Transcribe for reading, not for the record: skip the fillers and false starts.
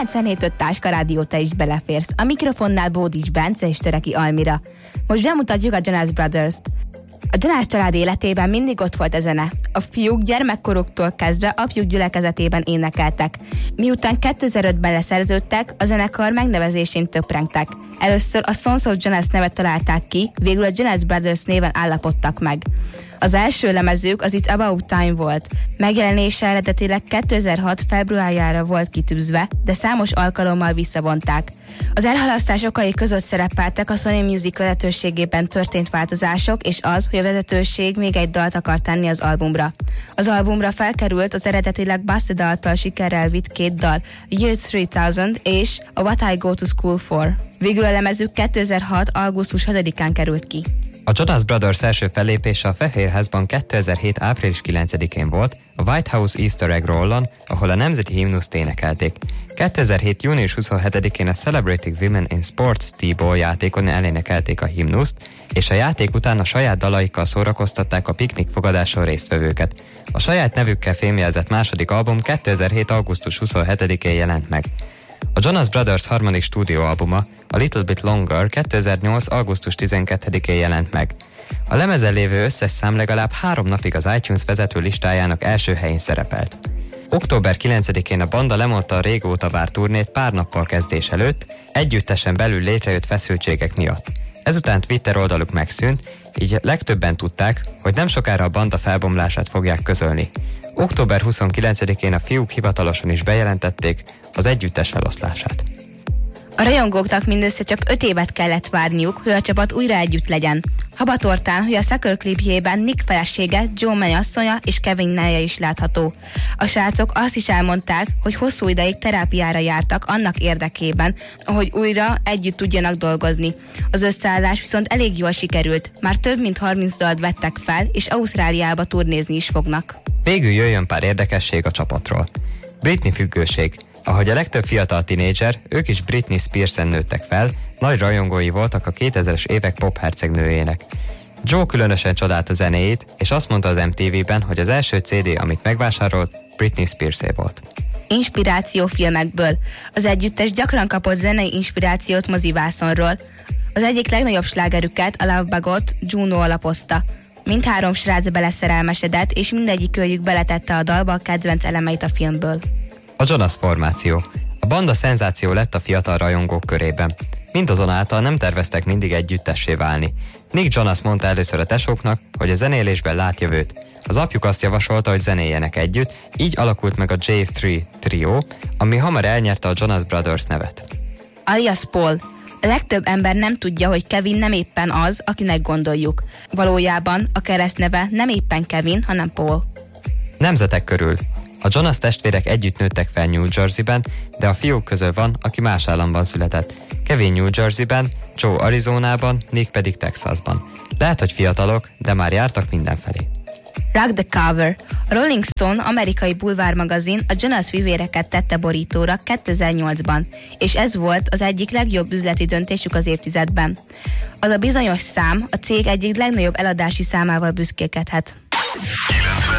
97.5 Táska Rádió, te is beleférsz. A mikrofonnál Bódics Bence és Töreki Almira. Most bemutatjuk a Jonas Brothers-t. A Jonas család életében mindig ott volt a zene. A fiúk gyermekkoruktól kezdve apjuk gyülekezetében énekeltek. Miután 2005-ben leszerződtek, a zenekar megnevezésén töprengtek. Először a Sons of Jonas nevet találták ki, végül a Jonas Brothers néven állapodtak meg. Az első lemezük az It's About Time volt. Megjelenése eredetileg 2006. februárjára volt kitűzve, de számos alkalommal visszavonták. Az elhalasztás okai között szerepeltek a Sony Music vezetőségében történt változások, és az, hogy a vezetőség még egy dalt akar tenni az albumra. Az albumra felkerült az eredetileg Busted által sikerrel vitt 2 dal, Year 3000 és a What I Go to School For. Végül a lemezük 2006. augusztus 6-án került ki. A Jonas Brothers első fellépése a Fehérházban 2007. április 9-én volt, a White House Easter Egg Rollon, ahol a nemzeti himnuszt énekelték. 2007. június 27-én a Celebrating Women in Sports T-Ball játékon elénekelték a himnuszt, és a játék után a saját dalaikkal szórakoztatták a piknik fogadáson résztvevőket. A saját nevükkel fémjelzett második album 2007. augusztus 27-én jelent meg. A Jonas Brothers harmadik stúdióalbuma, a Little Bit Longer 2008. augusztus 12-én jelent meg. A lemezen lévő összes szám legalább 3 napig az iTunes vezető listájának első helyén szerepelt. Október 9-én a banda lemondta a régóta várt turnét pár nappal kezdés előtt, együttesen belül létrejött feszültségek miatt. Ezután Twitter oldaluk megszűnt, így legtöbben tudták, hogy nem sokára a banda felbomlását fogják közölni. Október 29-én a fiúk hivatalosan is bejelentették az együttes feloszlását. A rajongóknak mindössze csak 5 évet kellett várniuk, hogy a csapat újra együtt legyen. Habatortán, hogy a Sucker klipjében Nick felesége, Joe mennyasszonya és Kevin neje is látható. A srácok azt is elmondták, hogy hosszú ideig terápiára jártak annak érdekében, hogy újra együtt tudjanak dolgozni. Az összeállás viszont elég jól sikerült, már több mint 30 dalt vettek fel, és Ausztráliába turnézni is fognak. Végül jöjjön pár érdekesség a csapatról. Britney függőség. Ahogy a legtöbb fiatal tinédzser, ők is Britney Spearsen nőttek fel, nagy rajongói voltak a 2000-es évek pop hercegnőjének. Joe különösen csodálta zenéjét, és azt mondta az MTV-ben, hogy az első CD, amit megvásárolt, Britney Spearsé volt. Inspiráció filmekből. Az együttes gyakran kapott zenei inspirációt mozivászonról. Az egyik legnagyobb slágerüket, a Love Bugot Juno alapozta. Mindhárom srác beleszerelmesedett, és mindegyik őjük beletette a dalba a kedvenc elemeit a filmből. A Jonas formáció. A banda szenzáció lett a fiatal rajongók körében. Mindazonáltal nem terveztek mindig együttessé válni. Nick Jonas mondta először a tesóknak, hogy a zenélésben lát jövőt. Az apjuk azt javasolta, hogy zenéljenek együtt, így alakult meg a J3 Trio, ami hamar elnyerte a Jonas Brothers nevet. Alias Paul. A legtöbb ember nem tudja, hogy Kevin nem éppen az, akinek gondoljuk. Valójában a keresztneve nem éppen Kevin, hanem Paul. Nemzetek körül. A Jonas testvérek együtt nőttek fel New Jerseyben, de a fiúk közül van, aki más államban született. Kevin New Jerseyben, Joe Arizonában, Nick pedig Texasban. Lehet, hogy fiatalok, de már jártak mindenfelé. Rock the Cover. A Rolling Stone amerikai bulvármagazin a Jonas fivéreket tette borítóra 2008-ban, és ez volt az egyik legjobb üzleti döntésük az évtizedben. Az a bizonyos szám a cég egyik legnagyobb eladási számával büszkélkedhet.